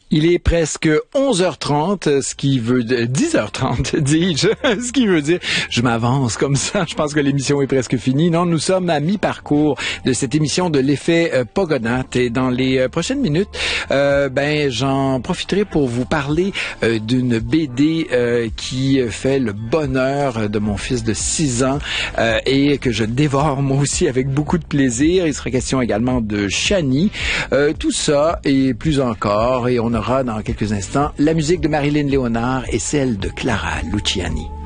Il est presque 11h30, ce qui veut dire 10h30, dis-je, ce qui veut dire je m'avance comme ça. Je pense que l'émission est presque finie. Non, nous sommes à mi-parcours de cette émission de l'effet Pogonat et dans les prochaines minutes, j'en profiterai pour vous parler d'une BD qui fait le bonheur de mon fils de 6 ans et que je dévore moi aussi avec beaucoup de plaisir. Il sera question également de Chani. Tout ça et plus encore, et on aura dans quelques instants la musique de Marilyn Léonard et celle de Clara Luciani.